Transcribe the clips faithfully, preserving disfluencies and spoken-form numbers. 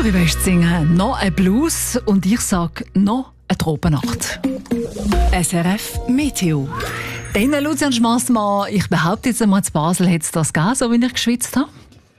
Zürich West singen «Noch ein Blues» und ich sage «Noch eine Tropennacht». S R F Meteo. Dann, Lucian Schmassmann, ich behaupte jetzt einmal, zu Basel hat es das gegeben, so wie ich geschwitzt habe.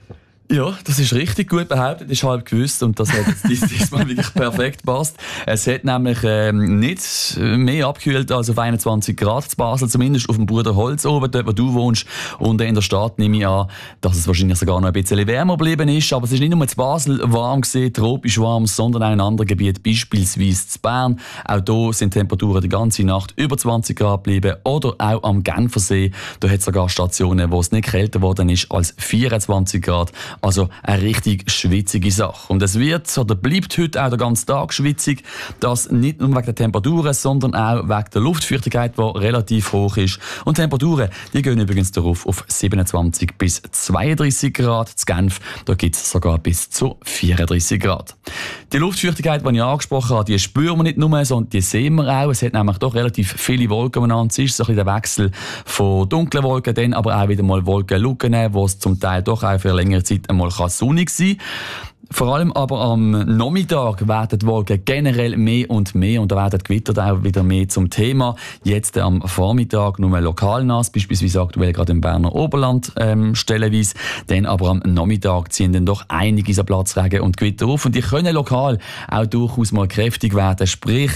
Ja, das ist richtig gut behauptet, ist halb gewusst und das hat jetzt diesmal wirklich perfekt gepasst. Es hat nämlich ähm, nicht mehr abgekühlt als auf einundzwanzig Grad zu Basel, zumindest auf dem Bruderholz oben, dort wo du wohnst. Und in der Stadt nehme ich an, dass es wahrscheinlich sogar noch ein bisschen wärmer geblieben ist. Aber es ist nicht nur zu Basel warm gewesen, tropisch warm, sondern auch in anderen Gebieten, beispielsweise zu Bern. Auch hier sind Temperaturen die ganze Nacht über zwanzig Grad geblieben. Oder auch am Genfersee, da hat es sogar Stationen, wo es nicht kälter geworden ist als vierundzwanzig Grad. Also eine richtig schwitzige Sache. Und es wird oder bleibt heute auch den ganzen Tag schwitzig. Das nicht nur wegen der Temperaturen, sondern auch wegen der Luftfeuchtigkeit, die relativ hoch ist. Und die Temperaturen, die gehen übrigens darauf auf siebenundzwanzig bis zweiunddreißig Grad. Zu Genf, da gibt es sogar bis zu vierunddreißig Grad. Die Luftfeuchtigkeit, die ich angesprochen habe, die spüren wir nicht nur, sondern die sehen wir auch. Es hat nämlich doch relativ viele Wolken umeinander. Es ist so ein bisschen der Wechsel von dunklen Wolken, dann aber auch wieder mal Wolkenlücken, wo es zum Teil doch auch für längere Zeit einmal sonnig sein kann. Vor allem aber am Nachmittag werden die Wolken generell mehr und mehr und da werden die Gewitter auch wieder mehr zum Thema. Jetzt am Vormittag nur lokal nass, beispielsweise aktuell gerade im Berner Oberland ähm, stellenweise. Dann aber am Nachmittag ziehen dann doch einiges an Platzregen und Gewitter auf und die können lokal auch durchaus mal kräftig werden. Sprich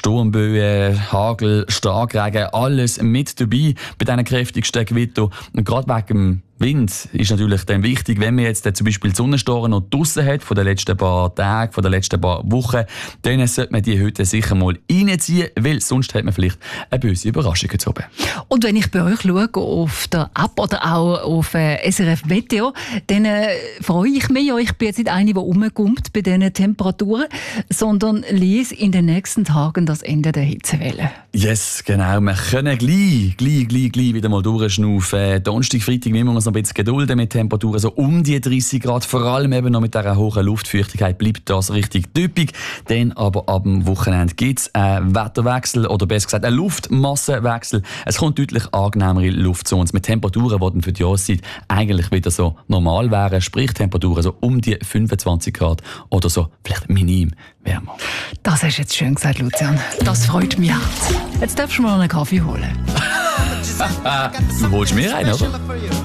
Sturmböen, Hagel, Starkregen, alles mit dabei bei diesen kräftigsten Gewitter. Und gerade wegen dem Wind ist natürlich dann wichtig, wenn man jetzt zum Beispiel die Sonnenstoren noch draussen hat, von den letzten paar Tagen, von den letzten paar Wochen, dann sollte man die heute sicher mal reinziehen, weil sonst hat man vielleicht eine böse Überraschung zu oben. Und wenn ich bei euch schaue, auf der App oder auch auf äh, S R F Meteo, dann äh, freue ich mich ja, ich bin jetzt nicht eine, die rumkommt bei diesen Temperaturen, sondern lese in den nächsten Tagen das Ende der Hitzewelle. Yes, genau. Wir können gleich, gleich, gleich, gleich wieder mal durchschnaufen. Donnerstag, Freitag müssen wir uns noch ein bisschen gedulden mit Temperaturen so um die dreißig Grad. Vor allem eben noch mit dieser hohen Luftfeuchtigkeit bleibt das richtig typisch. Dann aber ab dem Wochenende gibt es einen Wetterwechsel oder besser gesagt einen Luftmassenwechsel. Es kommt deutlich angenehmere Luft zu uns mit Temperaturen, die dann für die Jahreszeit eigentlich wieder so normal wären. Sprich Temperaturen so um die fünfundzwanzig Grad oder so vielleicht minim wärmer. Das hast du jetzt schön gesagt, Lucian. Das freut mich hart. Jetzt darfst du mir noch einen Kaffee holen. Du holst mir einen, oder?